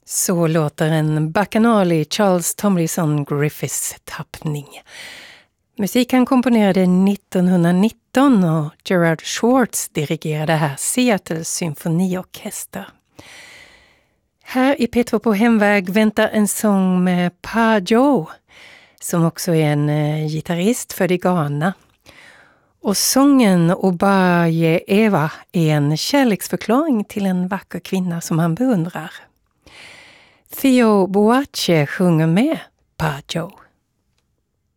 Så låter en bacchanal Charles Tomlinson Griffiths tappning. Musiken komponerade 1919 och Gerard Schwartz dirigerade här Seattle symfoniorkester. Här i P2 på hemväg väntar en sång med Pa Joe, som också är en gitarrist född i Ghana. Och sången Obaye Eva är en kärleksförklaring till en vacker kvinna som han beundrar. Theo Boache sjunger med Pa Joe.